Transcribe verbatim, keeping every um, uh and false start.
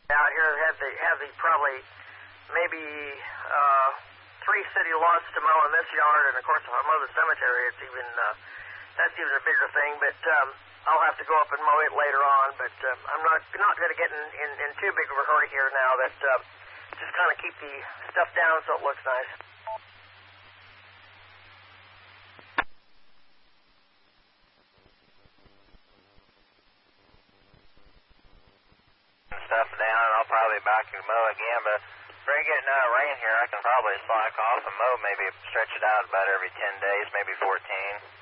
Out here have the have the probably maybe uh, three city lots to mow in this yard, and of course if I mow the cemetery, it's even uh, that's even a bigger thing. But um, I'll have to go up and mow it later on. But um, I'm not not going to get in, in, in too big of a hurry here now. That uh, just kind of keep the stuff down so it looks nice. Stuff down, and I'll probably back and mow again, but if we're getting out of rain here, I can probably slack off and mow, maybe stretch it out about every ten days, maybe fourteen.